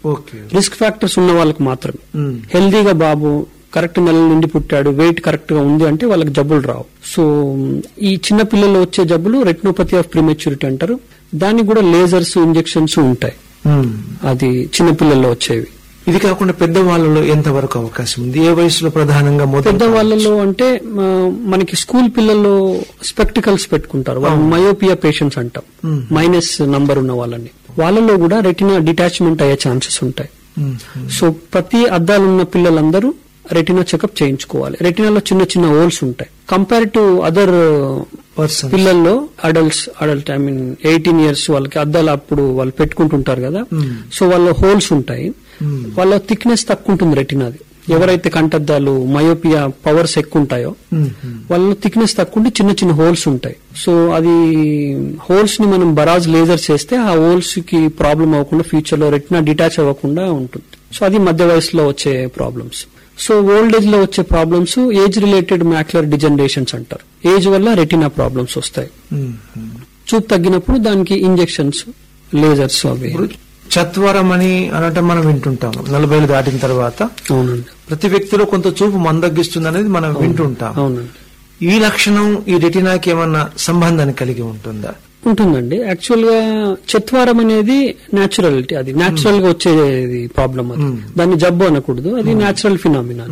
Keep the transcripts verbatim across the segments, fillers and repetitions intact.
Risk factors ఉన్న వాళ్ళకి మాత్రమే. హెల్దీగా బాబు కరెక్ట్ నెల నుండి పుట్టాడు, వెయిట్ కరెక్ట్ గా ఉంది అంటే వాళ్ళకి జబ్బులు రావు. సో ఈ చిన్న పిల్లల్లో వచ్చే జబ్బులు రెటినోపతి ఆఫ్ ప్రిమెచ్యూరిటీ అంటారు. దానికి కూడా లేజర్స్, ఇంజెక్షన్స్ ఉంటాయి. అది చిన్న పిల్లల్లో వచ్చేవి. ఇది కాకుండా పెద్ద వాళ్ళలో ఎంత వరకు అవకాశం ఉంది? ఏ వయసులో ప్రధానంగా? పెద్ద వాళ్ళలో అంటే మనకి స్కూల్ పిల్లల్లో స్పెక్టికల్స్ పెట్టుకుంటారు, వాళ్ళు మయోపియా పేషెంట్స్ అంటాం, మైనస్ నంబర్ ఉన్న వాళ్ళని. వాళ్ళలో కూడా రెటినా డిటాచ్మెంట్ అయ్యే ఛాన్సెస్ ఉంటాయి. సో ప్రతి అద్దాలున్న పిల్లలందరూ రెటినా చెకప్ చేయించుకోవాలి. రెటినాలో చిన్న చిన్న హోల్స్ ఉంటాయి. కంపేర్ టు అదర్ పిల్లల్లో adults adult I mean eighteen years వాళ్ళకి అద్దాలు అప్పుడు వాళ్ళు పెట్టుకుంటుంటారు కదా, సో వాళ్ళ హోల్స్ ఉంటాయి. వాళ్ళ థిక్నెస్ తక్కువ ఉంటుంది రెటినాది. ఎవరైతే కంటద్దాలు మయోపియా పవర్స్ ఎక్కువ ఉంటాయో వాళ్ళ థిక్నెస్ తక్కువ ఉండి చిన్న చిన్న హోల్స్ ఉంటాయి. సో అది హోల్స్ ని మనం బరాజ్ లేజర్ చేస్తే ఆ హోల్స్ కి ప్రాబ్లం అవ్వకుండా ఫ్యూచర్ లో రెటినా డిటాచ్ అవ్వకుండా ఉంటుంది. సో అది మధ్య వయసులో వచ్చే ప్రాబ్లమ్స్. సో ఓల్డ్ ఏజ్ లో వచ్చే ప్రాబ్లమ్స్ ఏజ్ రిలేటెడ్ మ్యాక్యులర్ డిజనరేషన్స్ అంటారు. ఏజ్ వల్ల రెటినా ప్రాబ్లమ్స్ వస్తాయి. చూపు తగ్గినప్పుడు దానికి ఇంజెక్షన్స్, లేజర్స్ అవి. చత్వరం అని అనటం మనం వింటుంటాం నలభైలు దాటిన తర్వాత. అవునండి. ప్రతి వ్యక్తిలో కొంత చూపు మందగిస్తుంది అనేది మనం వింటుంటాం. అవునండి. ఈ లక్షణం ఈ రెటినాకి ఏమన్నా సంబంధాన్ని కలిగి ఉంటుందా? ఉంటుందండి. యాక్చువల్ గా చత్వారం అనేది న్యాచురాలిటీ, అది న్యాచురల్ గా వచ్చేది ప్రాబ్లం. అది దాన్ని జబ్బు అనకూడదు, అది న్యాచురల్ ఫినామినా.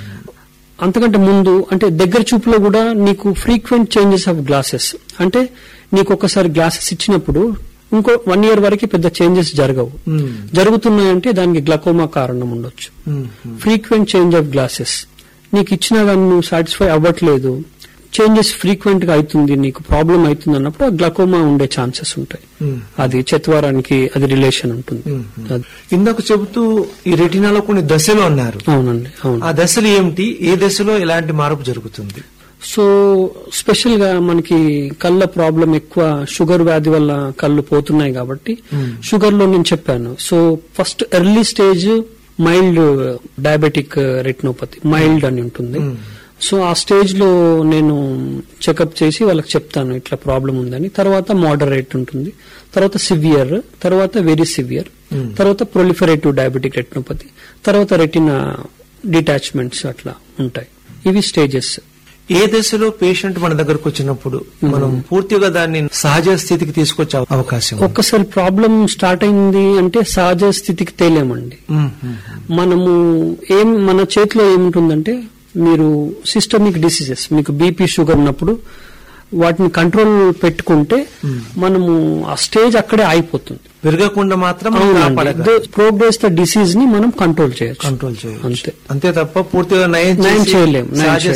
అంతకంటే ముందు అంటే దగ్గర చూపులో కూడా నీకు ఫ్రీక్వెంట్ చేంజెస్ ఆఫ్ గ్లాసెస్, అంటే నీకు ఒకసారి గ్లాసెస్ ఇచ్చినప్పుడు ఇంకో వన్ ఇయర్ వరకు పెద్ద చేంజెస్ జరగవు. జరుగుతున్నాయంటే దానికి గ్లకోమా కారణం ఉండొచ్చు. ఫ్రీక్వెంట్ చేంజ్ ఆఫ్ గ్లాసెస్ నీకు ఇచ్చినా కానీ నువ్వు సాటిస్ఫై అవ్వట్లేదు, చేంజెస్ ఫ్రీక్వెంట్ గా అవుతుంది, నీకు ప్రాబ్లం అవుతుంది అన్నప్పుడు ఆ గ్లకోమా ఉండే ఛాన్సెస్ ఉంటాయి. అది చత్వారానికి అది రిలేషన్ ఉంటుంది. ఇందాక చెబుతూ ఈ రెటినాలో కొన్ని దశలు అన్నారు. అవునండి. అవును. ఆ దశలు ఏమిటి? ఏ దశలో ఎలాంటి మార్పు జరుగుతుంది? సో స్పెషల్ గా మనకి కళ్ళ ప్రాబ్లం ఎక్కువ, షుగర్ వ్యాధి వల్ల కళ్ళు పోతున్నాయి కాబట్టి షుగర్ లో నేను చెప్పాను. So first early stage mild diabetic retinopathy, mild అని ఉంటుంది. సో ఆ స్టేజ్ లో నేను చెకప్ చేసి వాళ్ళకి చెప్తాను ఇట్లా ప్రాబ్లం ఉందని. తర్వాత మోడరేట్ ఉంటుంది, తర్వాత సివియర్, తర్వాత వెరీ సివియర్, తర్వాత ప్రొలిఫరేటివ్ డయాబెటిక్ రెటినోపతి, తర్వాత రెటినా డిటాచ్మెంట్స్ అట్లా ఉంటాయి. ఇవి స్టేజెస్. ఏ దశలో పేషెంట్ మన దగ్గరకు వచ్చినప్పుడు మనం పూర్తిగా దాన్ని సహజ స్థితికి తీసుకొచ్చే అవకాశం? ఒక్కసారి ప్రాబ్లం స్టార్ట్ అయింది అంటే సహజ స్థితికి తేలేమండి. మనము ఏం మన చేతిలో ఏముంటుందంటే, మీరు సిస్టమిక్ డిసీజెస్, మీకు బీపీ షుగర్ ఉన్నప్పుడు వాటిని కంట్రోల్ పెట్టుకుంటే మనము ఆ స్టేజ్ అక్కడే ఆగిపోతుంది, పెరగకుండా మాత్రం ప్రోగ్రెస్ ద డిసీజ్ ని మనం కంట్రోల్ చేయొచ్చు. కంట్రోల్ చేయొచ్చు అంతే అంతే తప్ప పూర్తిగా నయం చేయలేము,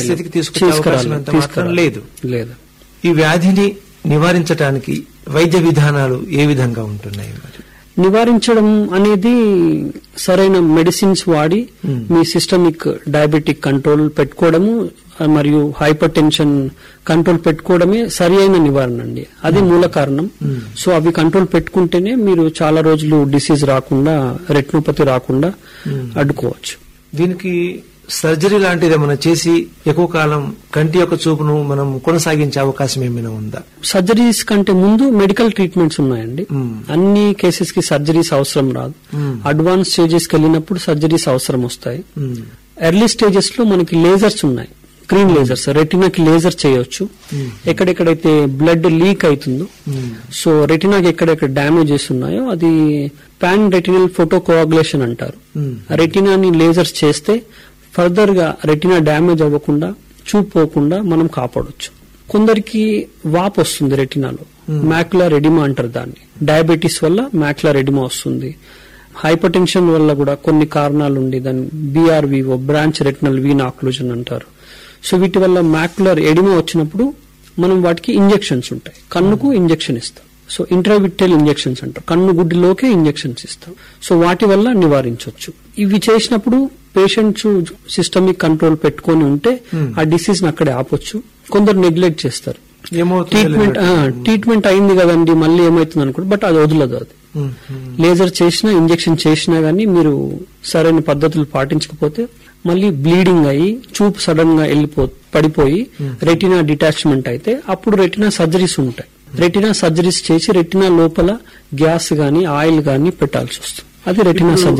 లేదు లేదు. ఈ వ్యాధిని నివారించడానికి వైద్య విధానాలు ఏ విధంగా ఉంటున్నాయి? మరి నివారించడం అనేది సరైన మెడిసిన్స్ వాడి మీ సిస్టమిక్ డయాబెటిక్ కంట్రోల్ పెట్టుకోవడము మరియు హైపర్ టెన్షన్ కంట్రోల్ పెట్టుకోవడమే సరి అయిన నివారణ అండి. అది మూల కారణం. సో అవి కంట్రోల్ పెట్టుకుంటేనే మీరు చాలా రోజులు డిసీజ్ రాకుండా, రెటినోపతి రాకుండా అడ్డుకోవచ్చు. దీనికి సర్జరీ లాంటిది ఏమైనా చేసి ఎక్కువ కాలం కంటి యొక్క చూపును మనం కొనసాగించే అవకాశం ఏమైనా ఉందా? సర్జరీస్ కంటే ముందు మెడికల్ ట్రీట్మెంట్స్ ఉన్నాయండి. అన్ని కేసెస్ కి సర్జరీస్ అవసరం రాదు. అడ్వాన్స్ స్టేజెస్ కి వెళ్ళినప్పుడు సర్జరీస్ అవసరం వస్తాయి. ఎర్లీ స్టేజెస్ లో మనకి లేజర్స్ ఉన్నాయి, స్క్రీన్ లేజర్స్. రెటినాకి లేజర్ చేయొచ్చు. ఎక్కడెక్కడైతే బ్లడ్ లీక్ అవుతుందో, సో రెటినాకి ఎక్కడెక్కడ డ్యామేజెస్ ఉన్నాయో అది పాన్ రెటినల్ ఫోటో కోఆగులేషన్ అంటారు. రెటినాని లేజర్స్ చేస్తే ఫర్దర్ గా రెటినా డ్యామేజ్ అవ్వకుండా, చూపు పోకుండా మనం కాపాడొచ్చు. కొందరికి వాపు వస్తుంది రెటినాలో, మ్యాక్యులర్ ఎడిమా అంటారు దాన్ని. డయాబెటీస్ వల్ల మ్యాక్యులర్ ఎడిమా వస్తుంది. హైపర్ టెన్షన్ వల్ల కూడా కొన్ని కారణాలు ఉండి దాన్ని బీఆర్వీఓ, బ్రాంచ్ రెటినల్ వీన్ ఆక్లూజన్ అంటారు. సో వీటి వల్ల మ్యాక్యులర్ ఎడిమా వచ్చినప్పుడు మనం వాటికి ఇంజెక్షన్స్ ఉంటాయి. కన్నుకు ఇంజెక్షన్ ఇస్తాం. సో ఇంట్రావిట్రల్ ఇంజెక్షన్స్ అంటారు, కన్ను గుడ్డిలోకే ఇంజెక్షన్స్ ఇస్తాం. సో వాటి వల్ల నివారించవచ్చు. ఇవి చేసినప్పుడు పేషెంట్స్ సిస్టమిక్ కంట్రోల్ పెట్టుకొని ఉంటే ఆ డిసీజ్ ని అక్కడే ఆపొచ్చు. కొందరు నెగ్లెక్ట్ చేస్తారు, ట్రీట్మెంట్ ట్రీట్మెంట్ అయింది కదండి మళ్ళీ ఏమైతుంది అనుకుంటే, బట్ అది వదలదు. అది లేజర్ చేసినా ఇంజెక్షన్ చేసినా గానీ మీరు సరైన పద్ధతులు పాటించకపోతే మళ్ళీ బ్లీడింగ్ అయ్యి చూపు సడన్ గా వెళ్ళిపో పడిపోయి రెటినా డిటాచ్మెంట్ అయితే అప్పుడు రెటినా సర్జరీస్ ఉంటాయి. రెటినా సర్జరీస్ చేసి రెటినా లోపల గ్యాస్ గానీ ఆయిల్ గానీ పెట్టాల్సి వస్తుంది. అది రెటినా సర్జరీ.